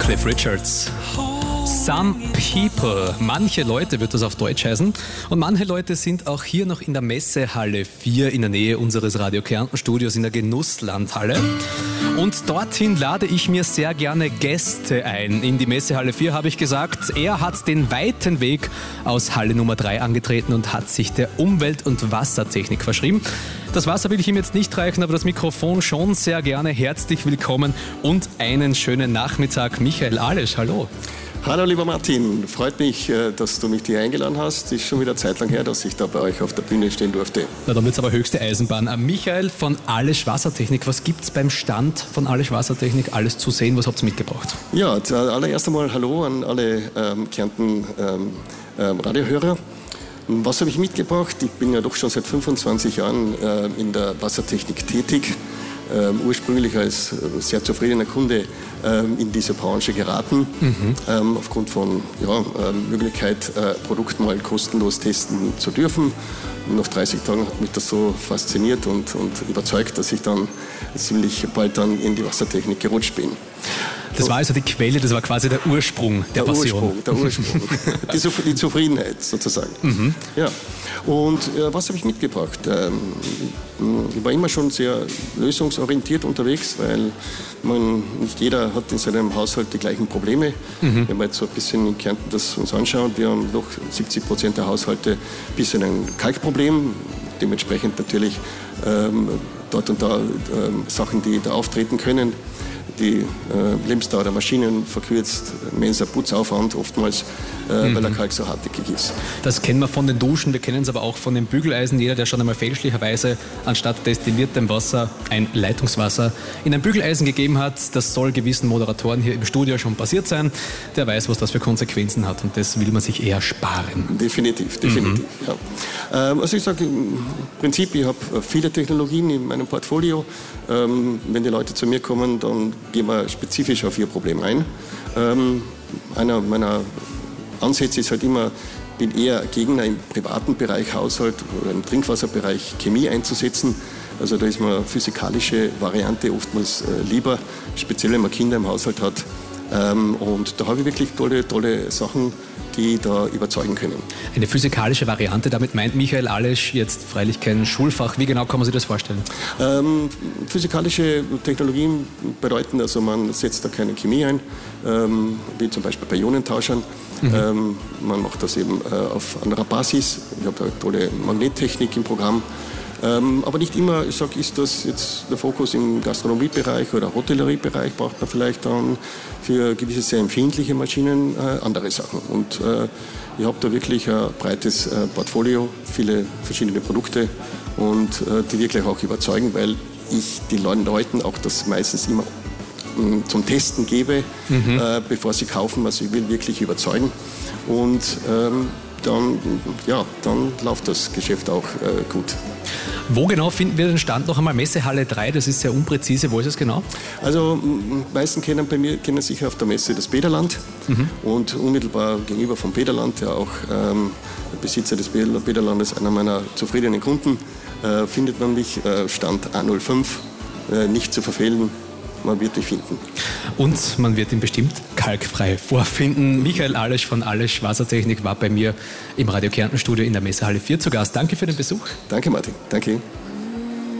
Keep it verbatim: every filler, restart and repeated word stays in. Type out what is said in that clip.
Cliff Richards. Some people, manche Leute wird das auf Deutsch heißen. Und manche Leute sind auch hier noch in der Messehalle vier in der Nähe unseres Radio Kärnten Studios in der Genusslandhalle. Und dorthin lade ich mir sehr gerne Gäste ein. In die Messehalle vier habe ich gesagt, er hat den weiten Weg aus Halle Nummer drei angetreten und hat sich der Umwelt- und Wassertechnik verschrieben. Das Wasser will ich ihm jetzt nicht reichen, aber das Mikrofon schon sehr gerne. Herzlich willkommen und einen schönen Nachmittag. Michael Alesch, hallo. Hallo lieber Martin, freut mich, dass du mich hier eingeladen hast. Ist schon wieder Zeit lang her, dass ich da bei euch auf der Bühne stehen durfte. Na, dann wird's aber höchste Eisenbahn. Michael von Alesch Wassertechnik, was gibt's beim Stand von Alesch Wassertechnik alles zu sehen? Was habt ihr mitgebracht? Ja, zuallererst einmal Hallo an alle ähm, Kärnten ähm, ähm, Radiohörer. Was habe ich mitgebracht? Ich bin ja doch schon seit fünfundzwanzig Jahren äh, in der Wassertechnik tätig. Ähm, ursprünglich als äh, sehr zufriedener Kunde ähm, in diese Branche geraten, mhm. ähm, aufgrund von ja, äh, Möglichkeit, äh, Produkt mal kostenlos testen zu dürfen. Und nach dreißig Tagen hat mich das so fasziniert und, und überzeugt, dass ich dann ziemlich bald dann in die Wassertechnik gerutscht bin. Das war also die Quelle, das war quasi der Ursprung der, der Passion. Ursprung, der Ursprung, die, die Zufriedenheit sozusagen. Mhm. Ja. Und äh, was habe ich mitgebracht? Ähm, ich war immer schon sehr lösungsorientiert unterwegs, weil man, nicht jeder hat in seinem Haushalt die gleichen Probleme. Mhm. Wenn wir jetzt so ein bisschen in Kärnten das uns anschauen, wir haben doch siebzig Prozent der Haushalte ein bisschen ein Kalkproblem, dementsprechend natürlich ähm, dort und da ähm, Sachen, die da auftreten können. Die äh, Lebensdauer der Maschinen verkürzt, immenser Putzaufwand oftmals, äh, mhm. weil der Kalk so hartnäckig ist. Das kennen wir von den Duschen, wir kennen es aber auch von den Bügeleisen. Jeder, der schon einmal fälschlicherweise anstatt destilliertem Wasser ein Leitungswasser in ein Bügeleisen gegeben hat, das soll gewissen Moderatoren hier im Studio schon passiert sein. Der weiß, was das für Konsequenzen hat und das will man sich eher sparen. Definitiv, definitiv. Mhm. Ja. Ähm, also ich sage im Prinzip, ich habe viele Technologien in meinem Portfolio. Ähm, wenn die Leute zu mir kommen, dann gehen wir spezifisch auf ihr Problem ein. Ähm, einer meiner Ansätze ist halt immer, ich bin eher Gegner im privaten Bereich Haushalt oder im Trinkwasserbereich Chemie einzusetzen. Also da ist mir eine physikalische Variante oftmals äh, lieber, speziell wenn man Kinder im Haushalt hat. Ähm, und da habe ich wirklich tolle, tolle Sachen, die da überzeugen können. Eine physikalische Variante, damit meint Michael Alesch jetzt freilich kein Schulfach. Wie genau kann man sich das vorstellen? Ähm, physikalische Technologien bedeuten, also man setzt da keine Chemie ein, ähm, wie zum Beispiel bei Ionentauschern. Mhm. Ähm, man macht das eben äh, auf anderer Basis. Ich habe da tolle Magnettechnik im Programm. Ähm, aber nicht immer, ich sage, ist das jetzt der Fokus im Gastronomiebereich oder Hotelleriebereich, braucht man vielleicht dann für gewisse sehr empfindliche Maschinen äh, andere Sachen. Und äh, ich habe da wirklich ein breites äh, Portfolio, viele verschiedene Produkte und äh, die wirklich auch überzeugen, weil ich den Leuten auch das meistens immer mh, zum Testen gebe, mhm. äh, bevor sie kaufen. Also ich will wirklich überzeugen und ähm, dann, ja, dann läuft das Geschäft auch äh, gut. Wo genau finden wir den Stand noch einmal? Messehalle drei, das ist sehr unpräzise. Wo ist es genau? Also die meisten kennen bei mir kennen sicher auf der Messe das Bäderland. Mhm. Und unmittelbar gegenüber vom Bäderland, der auch ähm, der Besitzer des Bäderlandes, einer meiner zufriedenen Kunden, äh, findet man mich, äh, Stand A null fünf, äh, nicht zu verfehlen. Man wird dich finden. Und man wird ihn bestimmt kalkfrei vorfinden. Michael Alesch von Alesch Wassertechnik war bei mir im Radio Kärnten Studio in der Messehalle vier zu Gast. Danke für den Besuch. Danke Martin. Danke.